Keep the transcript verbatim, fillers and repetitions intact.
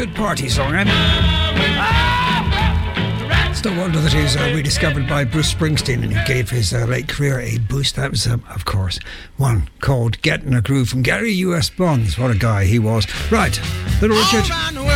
Good party song, eh? It's no wonder that he was uh, rediscovered by Bruce Springsteen and he gave his uh, late career a boost. That was, um, of course, one called Getting a Groove from Gary U S. Bonds. What a guy he was. Right, Little Richard.